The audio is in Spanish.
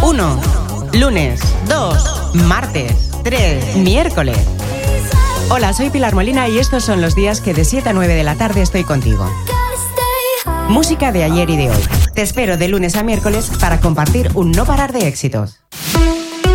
1, lunes, 2, martes, 3, miércoles. Hola, soy Pilar Molina y estos son los días que de 7 a 9 de la tarde estoy contigo. Música de ayer y de hoy. Te espero de lunes a miércoles para compartir un no parar de éxitos.